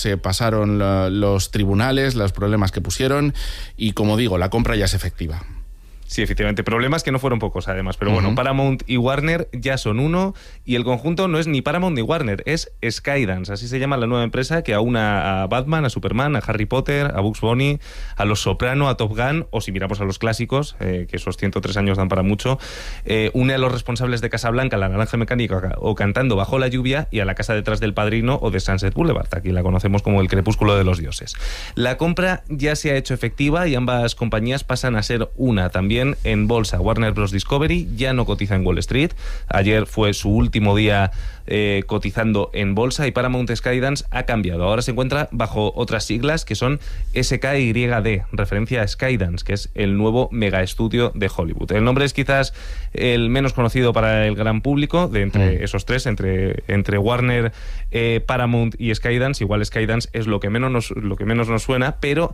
se pasaron los tribunales, los problemas que pusieron y, como digo, la compra ya es efectiva. Sí, efectivamente, problemas que no fueron pocos además, pero bueno, Paramount y Warner ya son uno y el conjunto no es ni Paramount ni Warner, es Skydance, así se llama la nueva empresa que aúna a Batman, a Superman, a Harry Potter, a Bugs Bunny, a Los Soprano, a Top Gun, o si miramos a los clásicos, que esos 103 años dan para mucho, une a los responsables de Casablanca, La Naranja Mecánica o Cantando Bajo la Lluvia y a La Casa Detrás del Padrino o de Sunset Boulevard, aquí la conocemos como El Crepúsculo de los Dioses. La compra ya se ha hecho efectiva y ambas compañías pasan a ser una también en bolsa. Warner Bros. Discovery ya no cotiza en Wall Street. Ayer fue su último día cotizando en bolsa y Paramount Skydance ha cambiado. Ahora se encuentra bajo otras siglas que son SKYD, referencia a Skydance, que es el nuevo mega estudio de Hollywood. El nombre es quizás el menos conocido para el gran público de entre esos tres, entre Warner, Paramount y Skydance. Igual Skydance es lo que menos nos suena, pero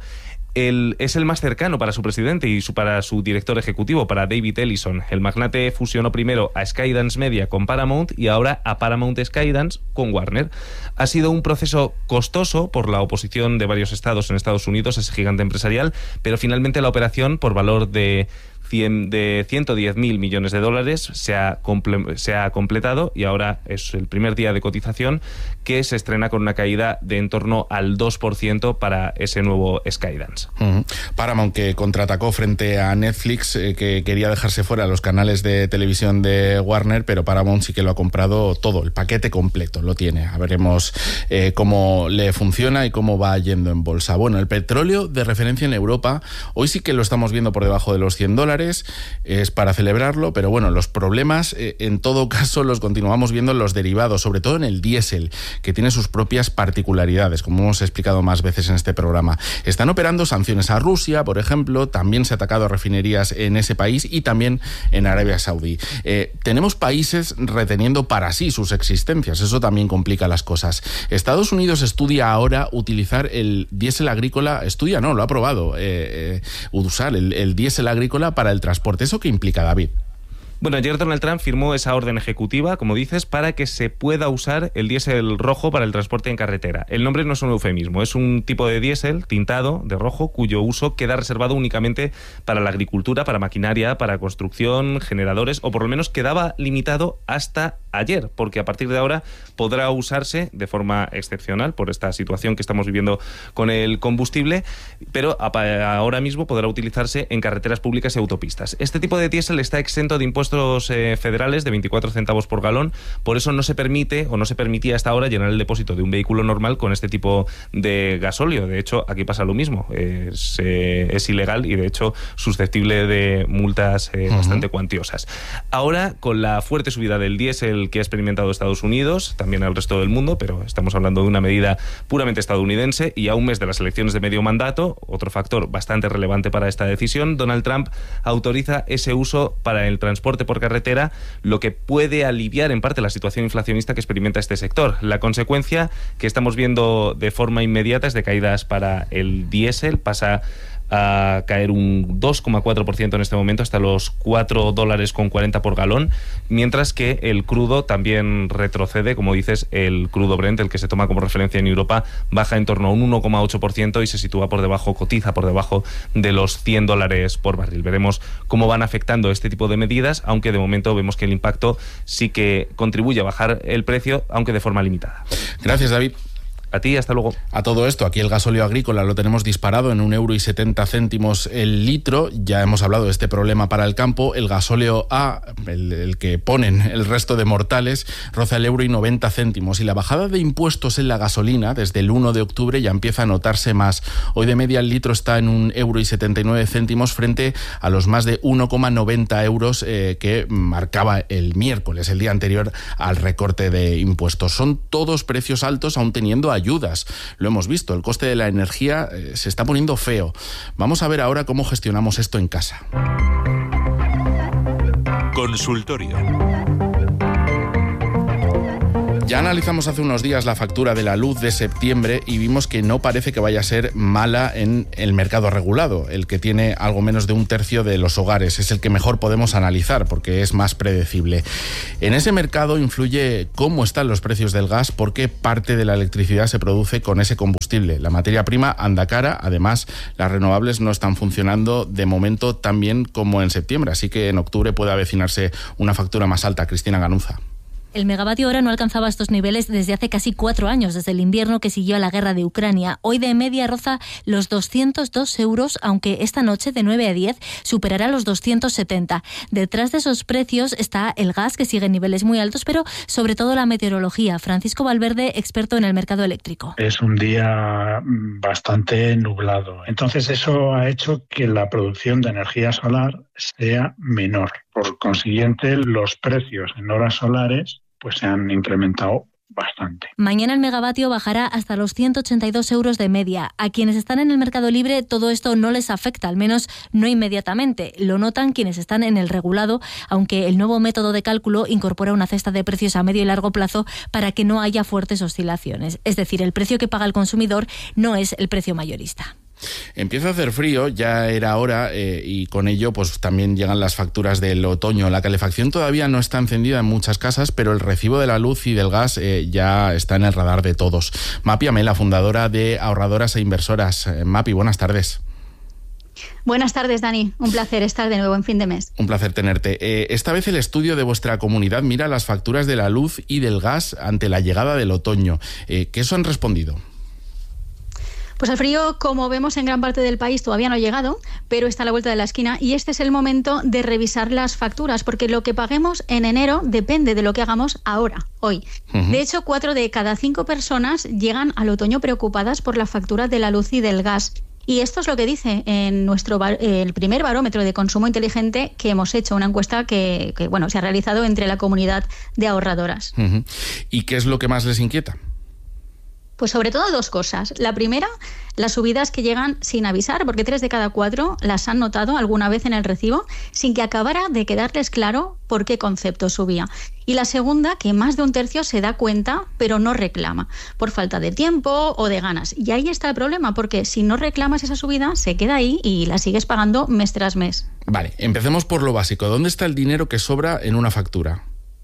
es el más cercano para su presidente y para su director ejecutivo, para David Ellison. El magnate fusionó primero a Skydance Media con Paramount y ahora a Paramount Skydance con Warner. Ha sido un proceso costoso por la oposición de varios estados en Estados Unidos a ese gigante empresarial, pero finalmente la operación, por valor de 110.000 millones de dólares, se ha completado y ahora es el primer día de cotización que se estrena con una caída de en torno al 2% para ese nuevo Skydance. Paramount, que contraatacó frente a Netflix, que quería dejarse fuera los canales de televisión de Warner, pero Paramount sí que lo ha comprado todo, el paquete completo lo tiene. A veremos cómo le funciona y cómo va yendo en bolsa. Bueno, el petróleo de referencia en Europa, hoy sí que lo estamos viendo por debajo de los $100, es para celebrarlo, pero bueno, los problemas en todo caso los continuamos viendo en los derivados, sobre todo en el diésel, que tiene sus propias particularidades, como hemos explicado más veces en este programa. Están operando sanciones a Rusia, por ejemplo, también se ha atacado a refinerías en ese país y también en Arabia Saudí. Tenemos países reteniendo para sí sus existencias, eso también complica las cosas. Estados Unidos estudia ahora utilizar el diésel agrícola, lo ha probado, usar el diésel agrícola para el transporte. ¿Eso qué implica, David? Bueno, ayer Donald Trump firmó esa orden ejecutiva, como dices, para que se pueda usar el diésel rojo para el transporte en carretera. El nombre no es un eufemismo, es un tipo de diésel tintado de rojo cuyo uso queda reservado únicamente para la agricultura, para maquinaria, para construcción, generadores, o por lo menos quedaba limitado hasta ayer, porque a partir de ahora podrá usarse de forma excepcional por esta situación que estamos viviendo con el combustible, pero ahora mismo podrá utilizarse en carreteras públicas y autopistas. Este tipo de diésel está exento de impuestos federales de 24 centavos por galón, por eso no se permite o no se permitía hasta ahora llenar el depósito de un vehículo normal con este tipo de gasóleo. De hecho, aquí pasa lo mismo, es ilegal y de hecho susceptible de multas bastante cuantiosas. Ahora, con la fuerte subida del diésel que ha experimentado Estados Unidos, también el resto del mundo, pero estamos hablando de una medida puramente estadounidense y a un mes de las elecciones de medio mandato, otro factor bastante relevante para esta decisión, Donald Trump autoriza ese uso para el transporte por carretera, lo que puede aliviar en parte la situación inflacionista que experimenta este sector. La consecuencia que estamos viendo de forma inmediata es de caídas para el diésel, pasa a caer un 2,4% en este momento hasta los $4.40 por galón, mientras que el crudo también retrocede, como dices, el crudo Brent, el que se toma como referencia en Europa, baja en torno a un 1,8% y se sitúa cotiza por debajo de los $100 por barril. Veremos cómo van afectando este tipo de medidas, aunque de momento vemos que el impacto sí que contribuye a bajar el precio, aunque de forma limitada. Gracias, David. A ti, hasta luego. A todo esto, aquí el gasóleo agrícola lo tenemos disparado en €1,70 el litro. Ya hemos hablado de este problema para el campo. El gasóleo A, el que ponen el resto de mortales, roza el €1,90. Y la bajada de impuestos en la gasolina desde el 1 de octubre ya empieza a notarse más. Hoy de media el litro está en €1,79 frente a los más de 1,90 euros que marcaba el miércoles, el día anterior al recorte de impuestos. Son todos precios altos, aún teniendo ayudas. Lo hemos visto, el coste de la energía se está poniendo feo. Vamos a ver ahora cómo gestionamos esto en casa. Consultorio. Ya analizamos hace unos días la factura de la luz de septiembre y vimos que no parece que vaya a ser mala en el mercado regulado, el que tiene algo menos de 1/3 de los hogares. Es el que mejor podemos analizar porque es más predecible. En ese mercado influye cómo están los precios del gas, porque parte de la electricidad se produce con ese combustible. La materia prima anda cara, además las renovables no están funcionando de momento tan bien como en septiembre, así que en octubre puede avecinarse una factura más alta. Cristina Ganuza. El megavatio hora no alcanzaba estos niveles desde hace casi 4 años, desde el invierno que siguió a la guerra de Ucrania. Hoy de media roza los 202 euros, aunque esta noche de 9 a 10 superará los 270. Detrás de esos precios está el gas, que sigue en niveles muy altos, pero sobre todo la meteorología. Francisco Valverde, experto en el mercado eléctrico. Es un día bastante nublado. Entonces eso ha hecho que la producción de energía solar sea menor. Por consiguiente, los precios en horas solares pues se han incrementado bastante. Mañana el megavatio bajará hasta los 182 euros de media. A quienes están en el mercado libre todo esto no les afecta, al menos no inmediatamente. Lo notan quienes están en el regulado, aunque el nuevo método de cálculo incorpora una cesta de precios a medio y largo plazo para que no haya fuertes oscilaciones. Es decir, el precio que paga el consumidor no es el precio mayorista. Empieza a hacer frío, ya era hora, y con ello pues también llegan las facturas del otoño. La calefacción todavía no está encendida en muchas casas, pero el recibo de la luz y del gas ya está en el radar de todos. Mapi Amela, fundadora de Ahorradoras e Inversoras. Mapi, buenas tardes. Buenas tardes, Dani. Un placer estar de nuevo en fin de mes. Un placer tenerte. Esta vez el estudio de vuestra comunidad mira las facturas de la luz y del gas ante la llegada del otoño. ¿Qué os han respondido? Pues el frío, como vemos en gran parte del país, todavía no ha llegado, pero está a la vuelta de la esquina y este es el momento de revisar las facturas, porque lo que paguemos en enero depende de lo que hagamos ahora, hoy. De hecho, 4 de cada 5 personas llegan al otoño preocupadas por la factura de la luz y del gas. Y esto es lo que dice en el primer barómetro de consumo inteligente que hemos hecho, una encuesta que se ha realizado entre la comunidad de ahorradoras. ¿Y qué es lo que más les inquieta? Pues sobre todo 2 cosas. La primera, las subidas que llegan sin avisar, porque 3 de cada 4 las han notado alguna vez en el recibo sin que acabara de quedarles claro por qué concepto subía. Y la segunda, que más de 1/3 se da cuenta pero no reclama, por falta de tiempo o de ganas. Y ahí está el problema, porque si no reclamas esa subida, se queda ahí y la sigues pagando mes tras mes. Vale, empecemos por lo básico. ¿Dónde está el dinero que sobra en una factura?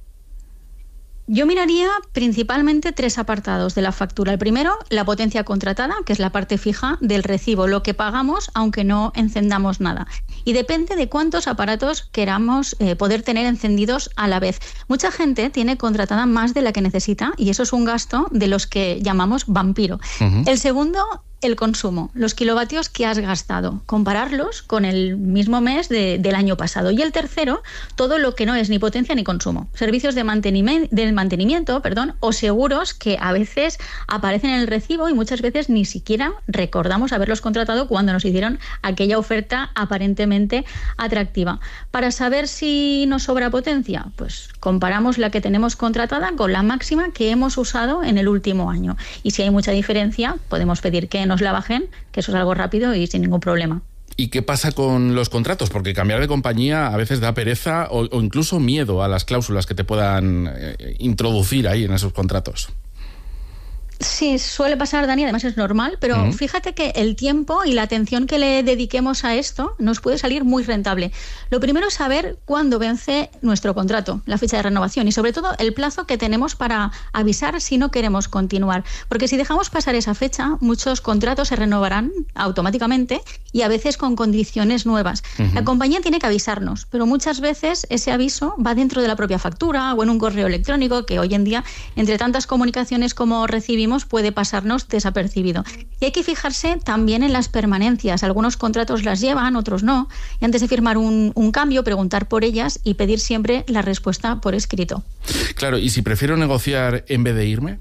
Yo miraría principalmente 3 apartados de la factura. El primero, la potencia contratada, que es la parte fija del recibo, lo que pagamos aunque no encendamos nada. Y depende de cuántos aparatos queramos poder tener encendidos a la vez. Mucha gente tiene contratada más de la que necesita y eso es un gasto de los que llamamos vampiro. El segundo, el consumo, los kilovatios que has gastado, compararlos con el mismo mes del año pasado. Y el tercero, todo lo que no es ni potencia ni consumo. Servicios de mantenimiento, o seguros que a veces aparecen en el recibo y muchas veces ni siquiera recordamos haberlos contratado cuando nos hicieron aquella oferta aparentemente atractiva. Para saber si nos sobra potencia, pues comparamos la que tenemos contratada con la máxima que hemos usado en el último año. Y si hay mucha diferencia, podemos pedir que nos la bajen, que eso es algo rápido y sin ningún problema. ¿Y qué pasa con los contratos? Porque cambiar de compañía a veces da pereza o incluso miedo a las cláusulas que te puedan introducir ahí en esos contratos. Sí, suele pasar, Dani, además es normal, pero fíjate que el tiempo y la atención que le dediquemos a esto nos puede salir muy rentable. Lo primero es saber cuándo vence nuestro contrato, la fecha de renovación y sobre todo el plazo que tenemos para avisar si no queremos continuar. Porque si dejamos pasar esa fecha, muchos contratos se renovarán automáticamente y a veces con condiciones nuevas. La compañía tiene que avisarnos, pero muchas veces ese aviso va dentro de la propia factura o en un correo electrónico que hoy en día, entre tantas comunicaciones como recibimos, puede pasarnos desapercibido. Y hay que fijarse también en las permanencias. Algunos contratos las llevan, otros no. Y antes de firmar un cambio, preguntar por ellas y pedir siempre la respuesta por escrito. Claro, ¿y si prefiero negociar en vez de irme?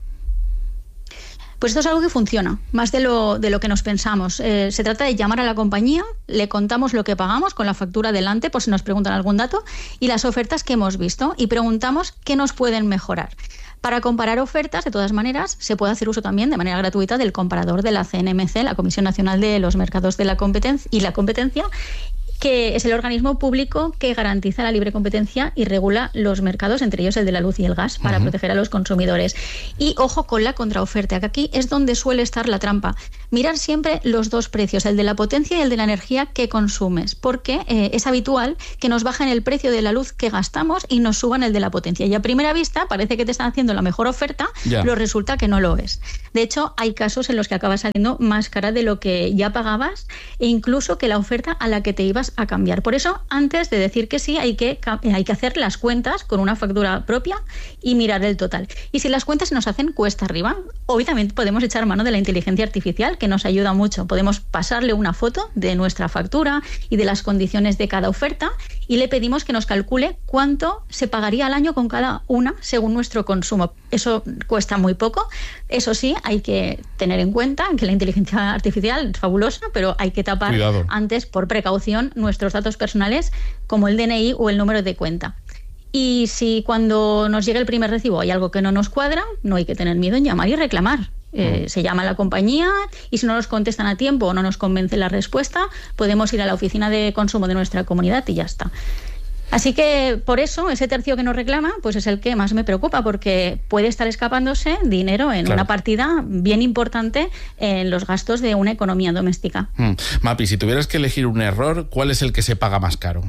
Pues esto es algo que funciona, más de lo que nos pensamos. Se trata de llamar a la compañía, le contamos lo que pagamos con la factura delante, por si nos preguntan algún dato, y las ofertas que hemos visto, y preguntamos qué nos pueden mejorar. Para comparar ofertas, de todas maneras, se puede hacer uso también de manera gratuita del comparador de la CNMC, la Comisión Nacional de los Mercados de la Competencia, que es el organismo público que garantiza la libre competencia y regula los mercados, entre ellos el de la luz y el gas, para proteger a los consumidores. Y ojo con la contraoferta, que aquí es donde suele estar la trampa. Mirar siempre los dos precios, el de la potencia y el de la energía que consumes, porque es habitual que nos bajen el precio de la luz que gastamos y nos suban el de la potencia. Y a primera vista parece que te están haciendo la mejor oferta, pero resulta que no lo es. De hecho, hay casos en los que acaba saliendo más cara de lo que ya pagabas e incluso que la oferta a la que te ibas a cambiar. Por eso, antes de decir que sí, hay que hacer las cuentas con una factura propia y mirar el total. Y si las cuentas se nos hacen cuesta arriba, hoy también podemos echar mano de la inteligencia artificial, que nos ayuda mucho. Podemos pasarle una foto de nuestra factura y de las condiciones de cada oferta y le pedimos que nos calcule cuánto se pagaría al año con cada una según nuestro consumo. Eso cuesta muy poco. Eso sí, hay que tener en cuenta que la inteligencia artificial es fabulosa, pero hay que tapar antes, por precaución, nuestros datos personales como el DNI o el número de cuenta. Y si cuando nos llega el primer recibo hay algo que no nos cuadra, no hay que tener miedo en llamar y reclamar. Se llama a la compañía y si no nos contestan a tiempo o no nos convence la respuesta, podemos ir a la oficina de consumo de nuestra comunidad y ya está. Así que por eso ese tercio que nos reclama pues es el que más me preocupa, porque puede estar escapándose dinero en una partida bien importante en los gastos de una economía doméstica. Mapi, si tuvieras que elegir un error, ¿cuál es el que se paga más caro?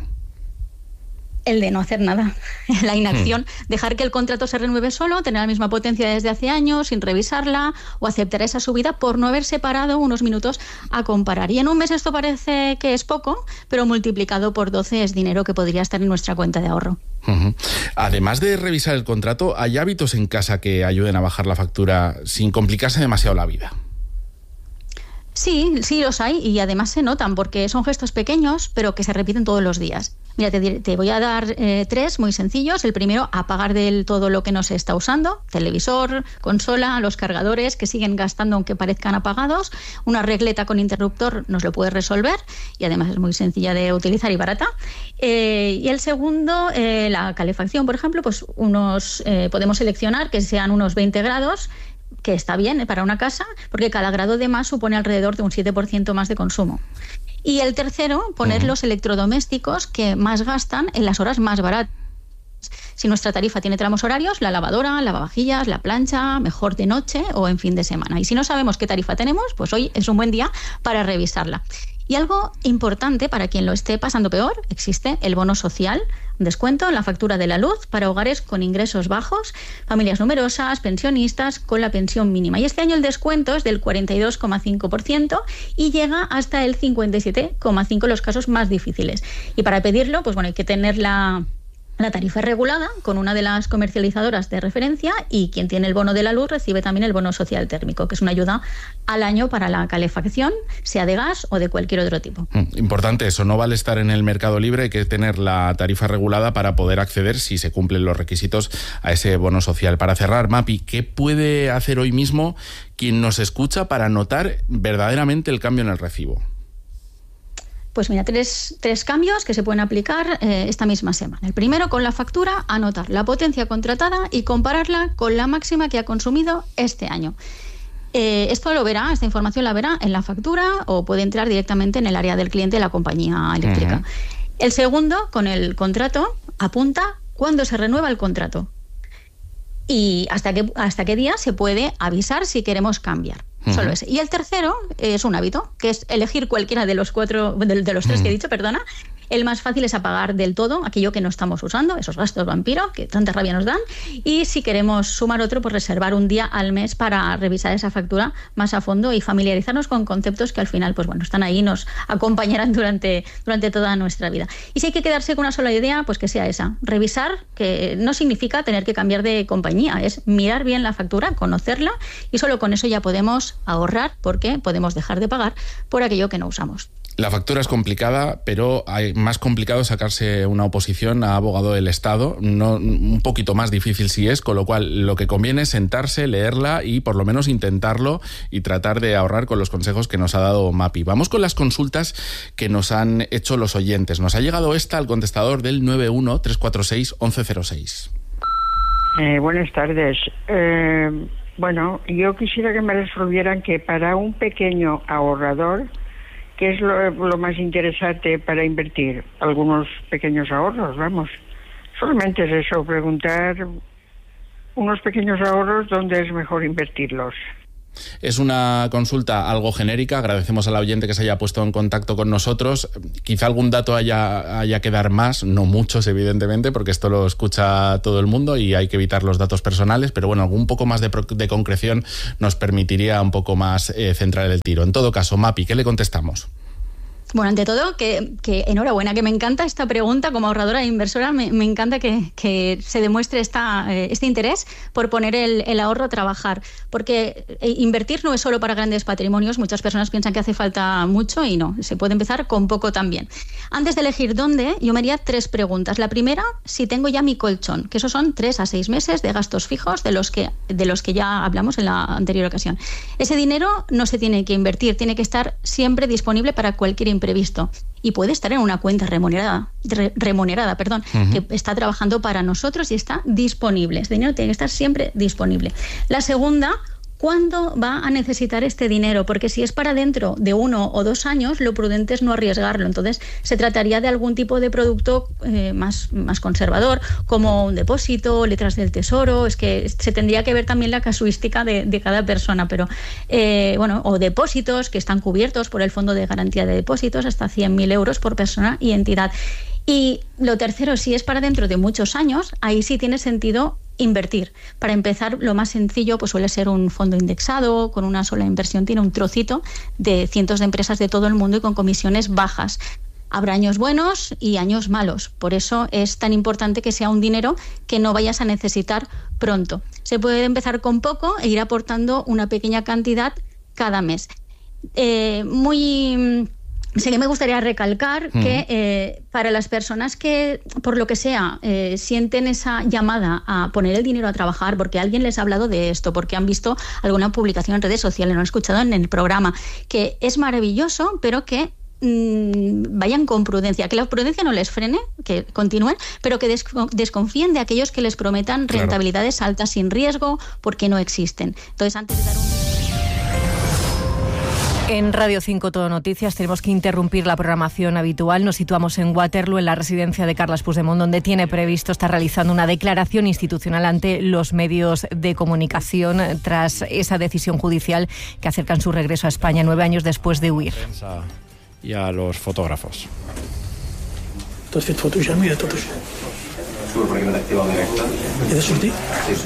El de no hacer nada, la inacción, dejar que el contrato se renueve solo, tener la misma potencia desde hace años sin revisarla o aceptar esa subida por no haberse parado unos minutos a comparar. Y en un mes esto parece que es poco, pero multiplicado por 12 es dinero que podría estar en nuestra cuenta de ahorro. Además de revisar el contrato, ¿hay hábitos en casa que ayuden a bajar la factura sin complicarse demasiado la vida? Sí, los hay y además se notan porque son gestos pequeños pero que se repiten todos los días. Mira, te voy a dar 3 muy sencillos. El primero, apagar del todo lo que no se está usando. Televisor, consola, los cargadores que siguen gastando aunque parezcan apagados. Una regleta con interruptor nos lo puede resolver y además es muy sencilla de utilizar y barata. Y el segundo, la calefacción, por ejemplo, pues podemos seleccionar que sean unos 20 grados, que está bien para una casa, porque cada grado de más supone alrededor de un 7% más de consumo. Y el tercero, poner los electrodomésticos que más gastan en las horas más baratas. Si nuestra tarifa tiene tramos horarios, la lavadora, lavavajillas, la plancha, mejor de noche o en fin de semana. Y si no sabemos qué tarifa tenemos, pues hoy es un buen día para revisarla. Y algo importante para quien lo esté pasando peor, existe el bono social, un descuento en la factura de la luz para hogares con ingresos bajos, familias numerosas, pensionistas con la pensión mínima. Y este año el descuento es del 42,5% y llega hasta el 57,5% en los casos más difíciles. Y para pedirlo, pues bueno, hay que tener la tarifa regulada con una de las comercializadoras de referencia y quien tiene el bono de la luz recibe también el bono social térmico, que es una ayuda al año para la calefacción, sea de gas o de cualquier otro tipo. Importante eso, no vale estar en el mercado libre, hay que tener la tarifa regulada para poder acceder, si se cumplen los requisitos, a ese bono social. Para cerrar, Mapi, ¿qué puede hacer hoy mismo quien nos escucha para notar verdaderamente el cambio en el recibo? Pues mira, tres cambios que se pueden aplicar esta misma semana. El primero, con la factura, anotar la potencia contratada y compararla con la máxima que ha consumido este año. Esta información la verá en la factura o puede entrar directamente en el área del cliente de la compañía eléctrica. El segundo, con el contrato, apunta cuándo se renueva el contrato y hasta qué día se puede avisar si queremos cambiar. Solo ese. Y el tercero es un hábito, que es elegir cualquiera de los tres que he dicho, El más fácil es apagar del todo aquello que no estamos usando, esos gastos vampiro que tanta rabia nos dan. Y si queremos sumar otro, pues reservar un día al mes para revisar esa factura más a fondo y familiarizarnos con conceptos que al final, pues bueno, están ahí y nos acompañarán durante toda nuestra vida. Y si hay que quedarse con una sola idea, pues que sea esa. Revisar, que no significa tener que cambiar de compañía, es mirar bien la factura, conocerla y solo con eso ya podemos ahorrar porque podemos dejar de pagar por aquello que no usamos. La factura es complicada, pero hay más complicado sacarse una oposición a abogado del Estado, un poquito más difícil si es, con lo cual lo que conviene es sentarse, leerla y por lo menos intentarlo y tratar de ahorrar con los consejos que nos ha dado Mapi. Vamos con las consultas que nos han hecho los oyentes. Nos ha llegado esta al contestador del 91-346-1106. Buenas tardes. Bueno, yo quisiera que me resolvieran que para un pequeño ahorrador ¿qué es lo más interesante para invertir? Algunos pequeños ahorros, vamos. Solamente es eso, preguntar unos pequeños ahorros dónde es mejor invertirlos. Es una consulta algo genérica. Agradecemos a la oyente que se haya puesto en contacto con nosotros. Quizá algún dato haya que dar más, no muchos evidentemente, porque esto lo escucha todo el mundo y hay que evitar los datos personales, pero bueno, algún poco más de concreción nos permitiría un poco más centrar el tiro. En todo caso, Mapi, ¿qué le contestamos? Bueno, ante todo, que enhorabuena, que me encanta esta pregunta como ahorradora e inversora, me encanta que se demuestre este interés por poner el ahorro a trabajar, porque invertir no es solo para grandes patrimonios, muchas personas piensan que hace falta mucho y no, se puede empezar con poco también. Antes de elegir dónde, yo me haría 3 preguntas. La primera, si tengo ya mi colchón, que esos son 3 a 6 meses de gastos fijos de los que ya hablamos en la anterior ocasión. Ese dinero no se tiene que invertir, tiene que estar siempre disponible para cualquier imprevisto y puede estar en una cuenta remunerada, que está trabajando para nosotros y está disponible. Este dinero tiene que estar siempre disponible. La segunda, ¿cuándo va a necesitar este dinero? Porque si es para dentro de 1 o 2 años, lo prudente es no arriesgarlo. Entonces, se trataría de algún tipo de producto más conservador, como un depósito, letras del tesoro. Es que se tendría que ver también la casuística de cada persona, pero o depósitos que están cubiertos por el Fondo de Garantía de Depósitos, hasta 100.000 euros por persona y entidad. Y lo tercero, si es para dentro de muchos años, ahí sí tiene sentido invertir. Para empezar, lo más sencillo pues suele ser un fondo indexado, con una sola inversión, tiene un trocito de cientos de empresas de todo el mundo y con comisiones bajas. Habrá años buenos y años malos. Por eso es tan importante que sea un dinero que no vayas a necesitar pronto. Se puede empezar con poco e ir aportando una pequeña cantidad cada mes. Sí que me gustaría recalcar que para las personas que, por lo que sea, sienten esa llamada a poner el dinero a trabajar porque alguien les ha hablado de esto, porque han visto alguna publicación en redes sociales, lo han escuchado en el programa, que es maravilloso, pero que vayan con prudencia, que la prudencia no les frene, que continúen, pero que desconfíen de aquellos que les prometan rentabilidades altas sin riesgo porque no existen. Entonces, antes de dar En Radio 5 Todo Noticias tenemos que interrumpir la programación habitual. Nos situamos en Waterloo, en la residencia de Carles Puigdemont, donde tiene previsto estar realizando una declaración institucional ante los medios de comunicación tras esa decisión judicial que acercan su regreso a España 9 años después de huir. Y a los fotógrafos. ¿Tú has fet fotos ja? Mira tot això. Surt perquè m'he d'activar el directe. He de sortir? Sí.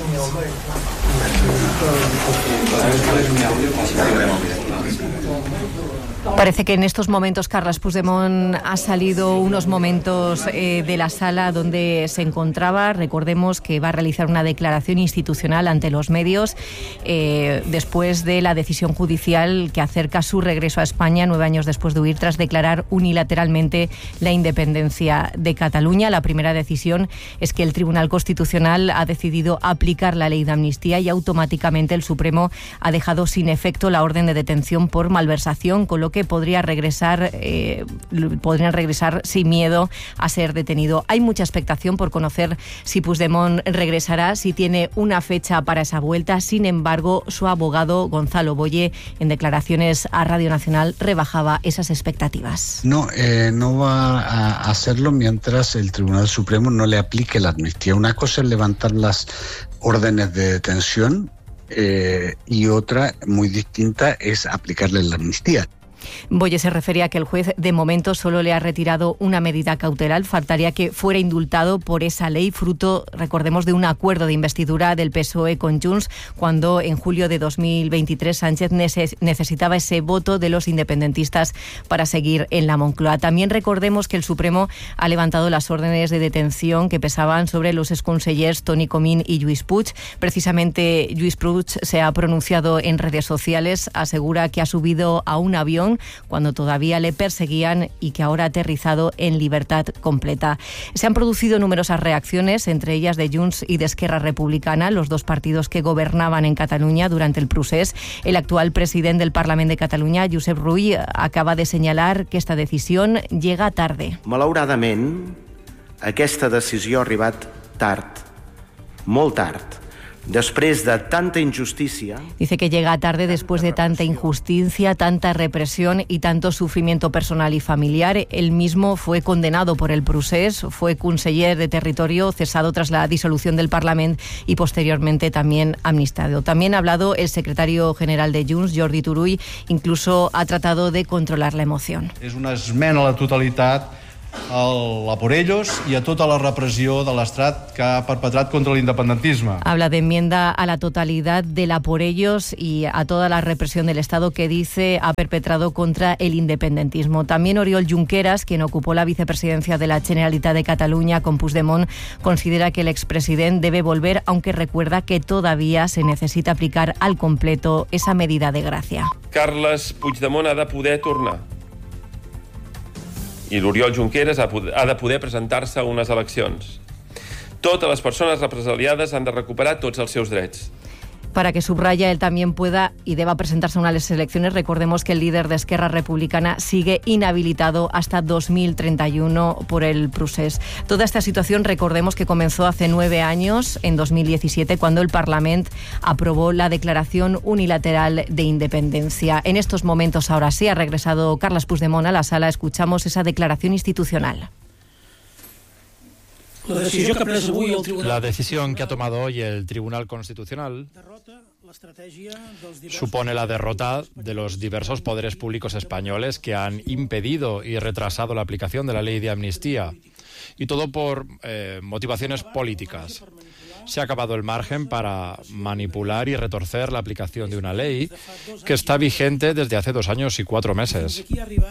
Parece que en estos momentos Carles Puigdemont ha salido unos momentos de la sala donde se encontraba. Recordemos que va a realizar una declaración institucional ante los medios después de la decisión judicial que acerca su regreso a España 9 años después de huir tras declarar unilateralmente la independencia de Cataluña. La primera decisión es que el Tribunal Constitucional ha decidido aplicar la ley de amnistía y automáticamente el Supremo ha dejado sin efecto la orden de detención por malversación, con lo que podrían regresar sin miedo a ser detenido. Hay mucha expectación por conocer si Puigdemont regresará, si tiene una fecha para esa vuelta. Sin embargo, su abogado Gonzalo Boye, en declaraciones a Radio Nacional, rebajaba esas expectativas. No va a hacerlo mientras el Tribunal Supremo no le aplique la amnistía. Una cosa es levantar las órdenes de detención y otra muy distinta es aplicarle la amnistía. Boye se refería a que el juez de momento solo le ha retirado una medida cautelar. Faltaría que fuera indultado por esa ley, fruto, recordemos, de un acuerdo de investidura del PSOE con Junts, cuando en julio de 2023 Sánchez necesitaba ese voto de los independentistas para seguir en la Moncloa. También recordemos que el Supremo ha levantado las órdenes de detención que pesaban sobre los exconsellers Toni Comín y Lluís Puig. Precisamente Lluís Puig se ha pronunciado en redes sociales, asegura que ha subido a un avión cuando todavía le perseguían y que ahora ha aterrizado en libertad completa. Se han producido numerosas reacciones, entre ellas de Junts y de Esquerra Republicana, los dos partidos que gobernaban en Cataluña durante el procés. El actual presidente del Parlament de Catalunya, Josep Rull, acaba de señalar que esta decisión llega tarde. Malauradament, aquesta decisió ha arribat tard, molt tard. Després de tanta injustícia... Dice que llega tarde después de tanta injusticia, tanta represión y tanto sufrimiento personal y familiar. Él mismo fue condenado por el procés, fue conseller de territorio, cesado tras la disolución del Parlamento y posteriormente también amnistiado. También ha hablado el secretario general de Junts, Jordi Turull, incluso ha tratado de controlar la emoción. És una esmena a la totalitat a por ellos y a tota la repressió de l'Estat que ha perpetrat contra l'independentisme. Habla de enmienda a la totalidad de la por ellos y a toda la represión del Estado que dice ha perpetrado contra el independentismo. También Oriol Junqueras, quien ocupó la vicepresidencia de la Generalitat de Cataluña con Puigdemont, considera que el expresidente debe volver, aunque recuerda que todavía se necesita aplicar al completo esa medida de gracia. Carles Puigdemont ha de poder tornar. I l'Oriol Junqueras ha de poder presentar-se a unes eleccions. Totes les persones represaliades han de recuperar tots els seus drets. Para que subraya él también pueda y deba presentarse a unas elecciones. Recordemos que el líder de Esquerra Republicana sigue inhabilitado hasta 2031 por el procés. Toda esta situación, recordemos que comenzó hace 9 años, en 2017, cuando el Parlamento aprobó la Declaración Unilateral de Independencia. En estos momentos, ahora sí, ha regresado Carles Puigdemont a la sala. Escuchamos esa declaración institucional. La decisión que ha tomado hoy el Tribunal Constitucional supone la derrota de los diversos poderes públicos españoles que han impedido y retrasado la aplicación de la ley de amnistía, y todo por motivaciones políticas. Se ha acabado el margen para manipular y retorcer la aplicación de una ley que está vigente desde hace 2 años y 4 meses.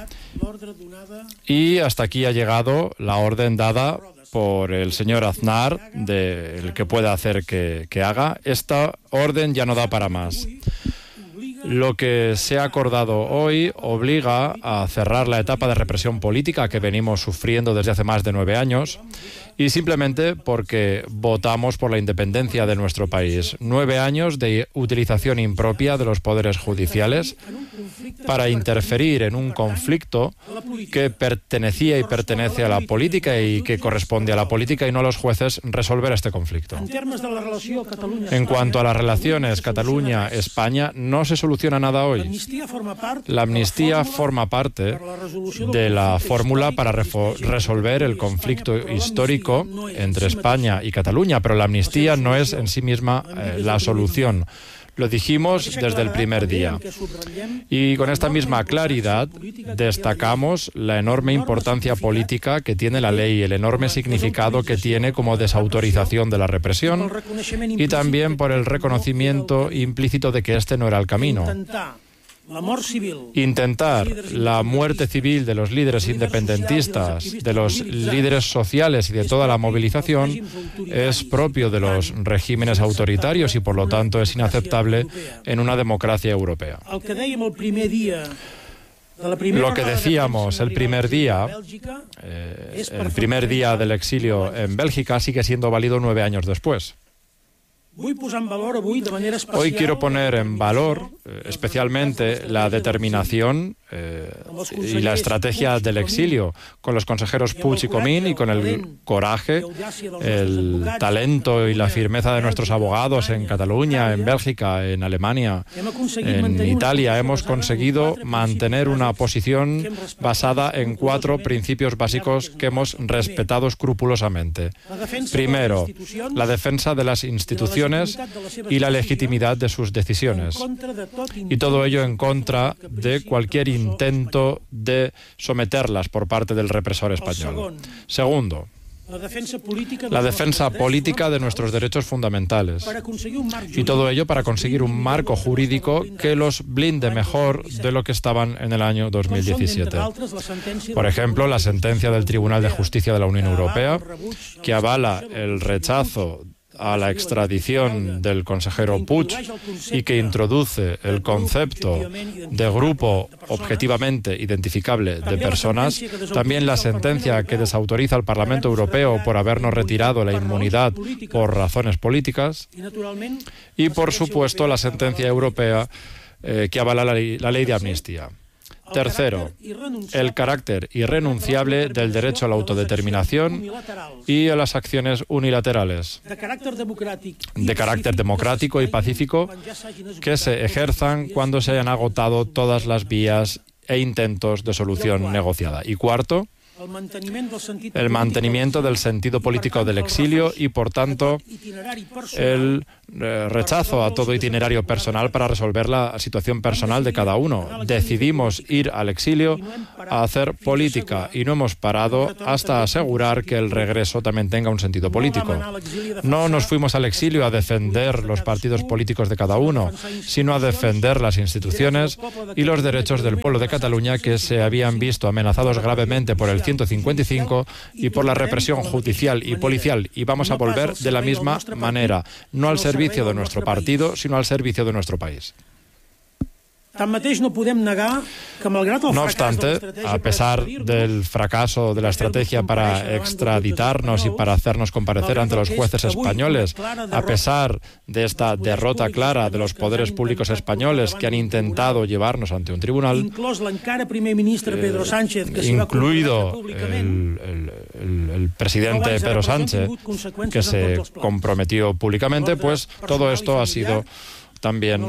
Y hasta aquí ha llegado la orden dada por el señor Aznar, del que pueda hacer que haga. Esta orden ya no da para más. Lo que se ha acordado hoy obliga a cerrar la etapa de represión política que venimos sufriendo desde hace más de 9 años, y simplemente porque votamos por la independencia de nuestro país. 9 años de utilización impropia de los poderes judiciales para interferir en un conflicto que pertenecía y pertenece a la política y que corresponde a la política y no a los jueces resolver este conflicto. En cuanto a las relaciones Cataluña-España, no se soluciona nada hoy. La amnistía forma parte de la fórmula para resolver el conflicto histórico entre España y Cataluña, pero la amnistía no es en sí misma la solución. Lo dijimos desde el primer día. Y con esta misma claridad destacamos la enorme importancia política que tiene la ley, el enorme significado que tiene como desautorización de la represión, y también por el reconocimiento implícito de que este no era el camino. Intentar la muerte civil de los líderes independentistas, de los líderes sociales y de toda la movilización es propio de los regímenes autoritarios y por lo tanto es inaceptable en una democracia europea. Lo que decíamos el primer día del exilio en Bélgica sigue siendo válido 9 años después. Hoy quiero poner en valor especialmente la determinación y la estrategia del exilio con los consejeros Puig y Comín, y con el coraje, el talento y la firmeza de nuestros abogados en Cataluña, en Bélgica, en Alemania, en Italia. Hemos conseguido mantener una posición basada en 4 principios básicos que hemos respetado escrupulosamente. Primero, la defensa de las instituciones y la legitimidad de sus decisiones. Y todo ello en contra de cualquier intento de someterlas por parte del represor español. Segundo, la defensa política de nuestros derechos fundamentales. Y todo ello para conseguir un marco jurídico que los blinde mejor de lo que estaban en el año 2017. Por ejemplo, la sentencia del Tribunal de Justicia de la Unión Europea, que avala el rechazo a la extradición del consejero Puig y que introduce el concepto de grupo objetivamente identificable de personas. También la sentencia que desautoriza al Parlamento Europeo por habernos retirado la inmunidad por razones políticas. Y, por supuesto, la sentencia europea que avala la ley de amnistía. Tercero, el carácter irrenunciable del derecho a la autodeterminación y a las acciones unilaterales de carácter democrático y pacífico que se ejerzan cuando se hayan agotado todas las vías e intentos de solución negociada. Y cuarto, el mantenimiento del sentido político del exilio y, por tanto, el rechazo a todo itinerario personal para resolver la situación personal de cada uno. Decidimos ir al exilio a hacer política y no hemos parado hasta asegurar que el regreso también tenga un sentido político. No nos fuimos al exilio a defender los partidos políticos de cada uno, sino a defender las instituciones y los derechos del pueblo de Cataluña, que se habían visto amenazados gravemente por el 155 y por la represión judicial y policial, y vamos a volver de la misma manera, no al servicio de nuestro partido, sino al servicio de nuestro país. No obstante, a pesar del fracaso de la estrategia para extraditarnos y para hacernos comparecer ante los jueces españoles, a pesar de esta derrota clara de los poderes públicos españoles que han intentado llevarnos ante un tribunal, incluido el presidente Pedro Sánchez, que se comprometió públicamente, pues todo esto ha sido también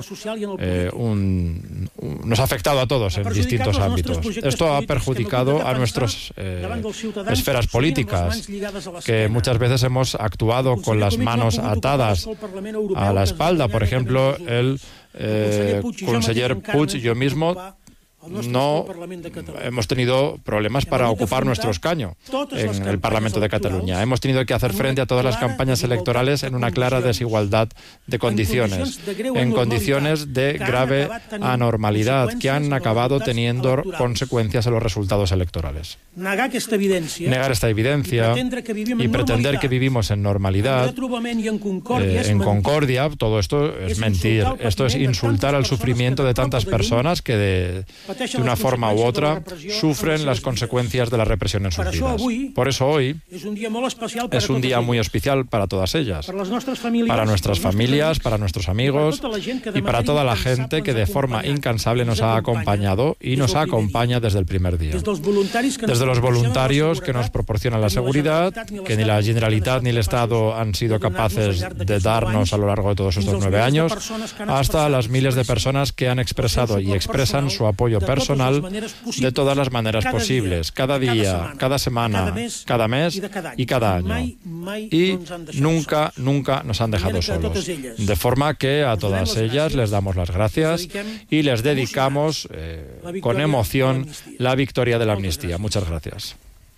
nos ha afectado a todos en distintos ámbitos. Esto ha perjudicado a nuestras esferas políticas, que muchas veces hemos actuado con las manos atadas a la espalda. Por ejemplo, el conseller Puig y yo mismo no hemos tenido problemas para ocupar nuestro escaño en el Parlamento de Cataluña. Hemos tenido que hacer frente a todas las campañas electorales en una clara desigualdad de condiciones, en condiciones de grave anormalidad que han acabado teniendo consecuencias en los resultados electorales. Negar esta evidencia y pretender que vivimos en normalidad, en concordia, todo esto es mentir. Esto es insultar al sufrimiento de tantas personas que de una forma u otra sufren las consecuencias de la represión en sus vidas. Por eso hoy es un día muy especial para todas ellas, para nuestras familias, para nuestros amigos y para toda la gente que de forma incansable nos ha acompañado y nos acompaña desde el primer día. Desde los voluntarios que nos proporcionan la seguridad, que ni la Generalitat ni el Estado han sido capaces de darnos a lo largo de todos estos 9 años, hasta las miles de personas que han expresado y expresan su apoyo personal de todas las maneras posibles, cada día, cada semana, cada mes y cada año. Y nunca nos han dejado solos. De forma que a todas ellas les damos las gracias y les dedicamos con emoción la victoria de la amnistía. Muchas gracias.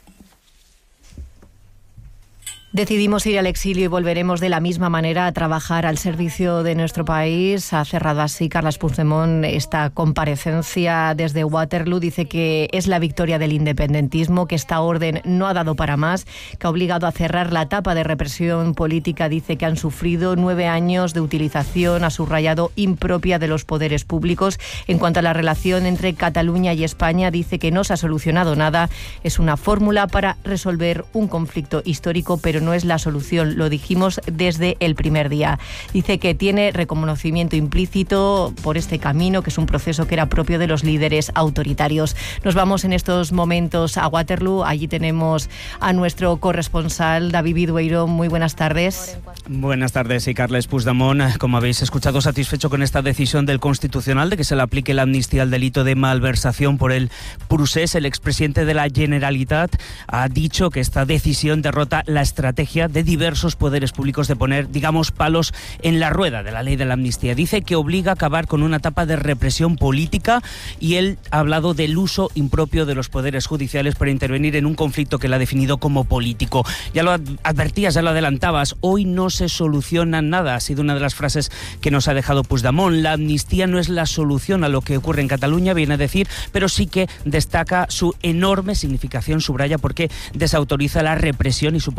Decidimos ir al exilio y volveremos de la misma manera a trabajar al servicio de nuestro país. Ha cerrado así Carles Puigdemont esta comparecencia desde Waterloo. Dice que es la victoria del independentismo, que esta orden no ha dado para más, que ha obligado a cerrar la etapa de represión política. Dice que han sufrido 9 años de utilización, ha subrayado, impropia de los poderes públicos. En cuanto a la relación entre Cataluña y España, dice que no se ha solucionado nada. Es una fórmula para resolver un conflicto histórico, pero no es la solución, lo dijimos desde el primer día. Dice que tiene reconocimiento implícito por este camino, que es un proceso que era propio de los líderes autoritarios. Nos vamos en estos momentos a Waterloo. Allí tenemos a nuestro corresponsal, David Vidueiro. Muy buenas tardes. Buenas tardes. Y Carles Puigdemont, como habéis escuchado, satisfecho con esta decisión del Constitucional de que se le aplique la amnistía al delito de malversación por el procés. El expresidente de la Generalitat ha dicho que esta decisión derrota la estrategia de diversos poderes públicos de poner, digamos, palos en la rueda de la ley de la amnistía. Dice que obliga a acabar con una etapa de represión política y él ha hablado del uso impropio de los poderes judiciales para intervenir en un conflicto que él ha definido como político. Ya lo advertías, ya lo adelantabas, hoy no se soluciona nada. Ha sido una de las frases que nos ha dejado Puigdemont. La amnistía no es la solución a lo que ocurre en Cataluña, viene a decir, pero sí que destaca su enorme significación, subraya, porque desautoriza la represión y supone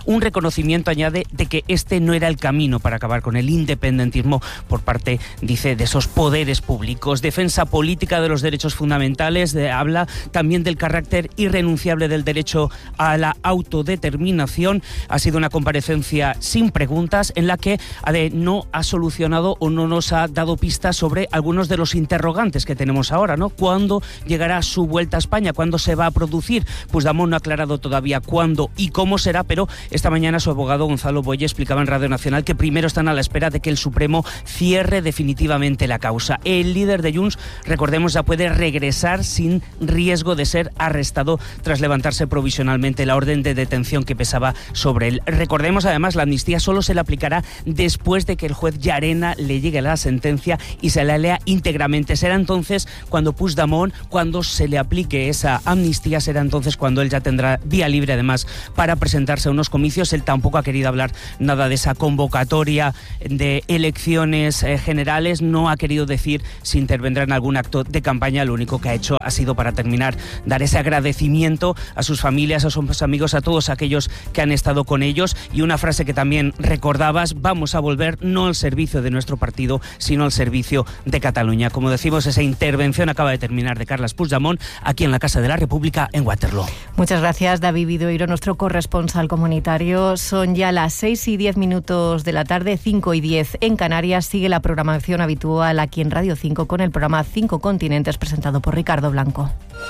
un reconocimiento, añade, de que este no era el camino para acabar con el independentismo por parte, dice, de esos poderes públicos. Defensa política de los derechos fundamentales, habla también del carácter irrenunciable del derecho a la autodeterminación. Ha sido una comparecencia sin preguntas en la que no ha solucionado o no nos ha dado pistas sobre algunos de los interrogantes que tenemos ahora, ¿no? ¿Cuándo llegará su vuelta a España? ¿Cuándo se va a producir? Puigdemont no ha aclarado todavía cuándo y cómo será, pero esta mañana su abogado Gonzalo Boye explicaba en Radio Nacional que primero están a la espera de que el Supremo cierre definitivamente la causa. El líder de Junts, recordemos, ya puede regresar sin riesgo de ser arrestado tras levantarse provisionalmente la orden de detención que pesaba sobre él. Recordemos además, la amnistía solo se le aplicará después de que el juez Llarena le llegue la sentencia y se la lea íntegramente. Será entonces cuando Puigdemont, cuando se le aplique esa amnistía, será entonces cuando él ya tendrá vía libre además para presentarse a unos comicios. Él tampoco ha querido hablar nada de esa convocatoria de elecciones generales, no ha querido decir si intervendrá en algún acto de campaña. Lo único que ha hecho ha sido, para terminar, dar ese agradecimiento a sus familias, a sus amigos, a todos aquellos que han estado con ellos, y una frase que también recordabas: vamos a volver no al servicio de nuestro partido, sino al servicio de Cataluña. Como decimos, esa intervención acaba de terminar de Carles Puigdemont aquí en la Casa de la República en Waterloo. Muchas gracias, David Vidoiro, nuestro corresponsal comunitario. Son ya las 6:10 de la tarde, 5:10 en Canarias. Sigue la programación habitual aquí en Radio 5 con el programa 5 Continentes, presentado por Ricardo Blanco.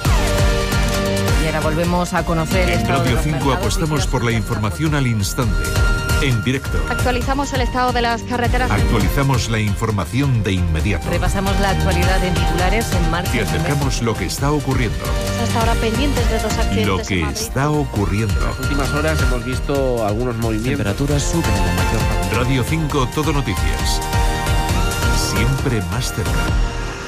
Y ahora volvemos a conocer... En Radio 5 apostamos por la información al instante, en directo. Actualizamos el estado de las carreteras. Actualizamos la información de inmediato. Repasamos la actualidad en titulares, en marcha. Te acercamos lo que está ocurriendo. Hasta ahora pendientes de 2 accidentes. Lo que está ocurriendo. En las últimas horas hemos visto algunos movimientos. Temperaturas suben en la mayor parte. Radio 5 Todo Noticias. Siempre más cerca.